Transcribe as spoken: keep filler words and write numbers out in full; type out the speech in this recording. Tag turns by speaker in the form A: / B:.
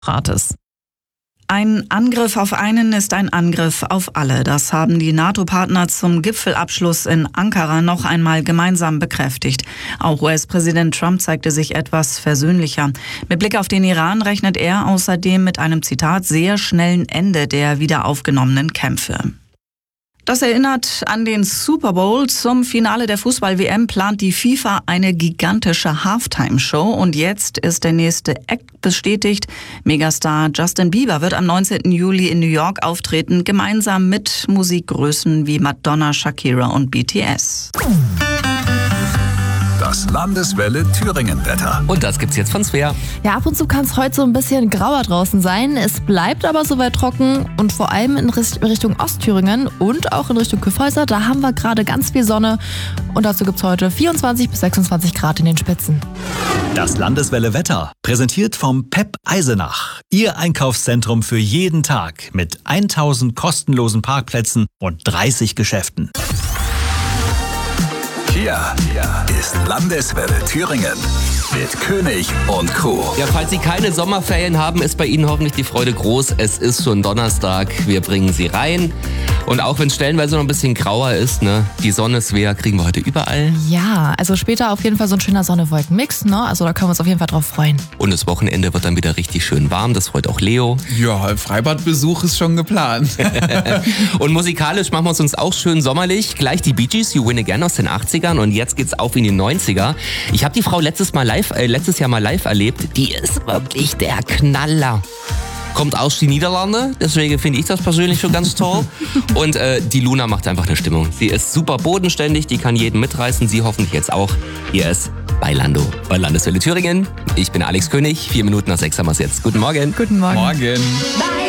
A: Rates. Ein Angriff auf einen ist ein Angriff auf alle. Das haben die NATO-Partner zum Gipfelabschluss in Ankara noch einmal gemeinsam bekräftigt. Auch U S-Präsident Trump zeigte sich etwas versöhnlicher. Mit Blick auf den Iran rechnet er außerdem mit einem, Zitat, sehr schnellen Ende der wiederaufgenommenen Kämpfe. Das erinnert an den Super Bowl. Zum Finale der Fußball-W M plant die FIFA eine gigantische Halftime-Show. Und jetzt ist der nächste Act bestätigt. Megastar Justin Bieber wird am neunzehnten Juli in New York auftreten, gemeinsam mit Musikgrößen wie Madonna, Shakira und B T S.
B: Das Landeswelle Thüringen-Wetter.
C: Und das gibt's jetzt von Svea.
D: Ja, ab und zu kann es heute so ein bisschen grauer draußen sein. Es bleibt aber soweit trocken und vor allem in Richtung Ostthüringen und auch in Richtung Kyffhäuser. Da haben wir gerade ganz viel Sonne und dazu gibt's heute vierundzwanzig bis sechsundzwanzig Grad in den Spitzen.
B: Das Landeswelle Wetter, präsentiert vom P E P Eisenach. Ihr Einkaufszentrum für jeden Tag mit tausend kostenlosen Parkplätzen und dreißig Geschäften. Hier, hier ist Landeswelle Thüringen mit König und Crew.
C: Ja, falls Sie keine Sommerferien haben, ist bei Ihnen hoffentlich die Freude groß. Es ist schon Donnerstag, wir bringen Sie rein. Und auch wenn es stellenweise noch ein bisschen grauer ist, ne, die Sonne, Svea, kriegen wir heute überall.
D: Ja, also später auf jeden Fall so ein schöner Sonne-Wolken-Mix, ne? Also da können wir uns auf jeden Fall drauf freuen.
C: Und das Wochenende wird dann wieder richtig schön warm, das freut auch Leo.
E: Ja, Freibadbesuch ist schon geplant.
C: Und musikalisch machen wir es uns auch schön sommerlich. Gleich die Bee Gees, You Win Again aus den achtzigern und jetzt geht's auf in die neunziger. Ich habe die Frau letztes, mal live, äh, letztes Jahr mal live erlebt. Die ist wirklich der Knaller. Kommt aus die Niederlande, deswegen finde ich das persönlich schon ganz toll. Und äh, die Luna macht einfach eine Stimmung. Sie ist super bodenständig, die kann jeden mitreißen, sie hoffentlich jetzt auch. Hier ist bei Lando, bei Landeswelle Thüringen. Ich bin Alex König, vier Minuten nach sechs haben wir es jetzt. Guten Morgen.
D: Guten Morgen.
E: Morgen.